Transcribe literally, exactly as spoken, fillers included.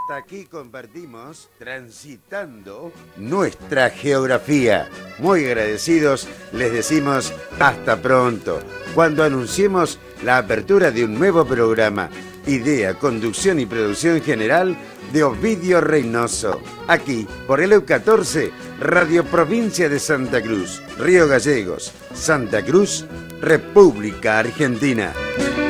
Hasta aquí compartimos Transitando nuestra geografía. Muy agradecidos, les decimos hasta pronto, cuando anunciemos la apertura de un nuevo programa. Idea, conducción y producción general de Ovidio Reynoso. Aquí, por el E U catorce, Radio Provincia de Santa Cruz, Río Gallegos, Santa Cruz, República Argentina.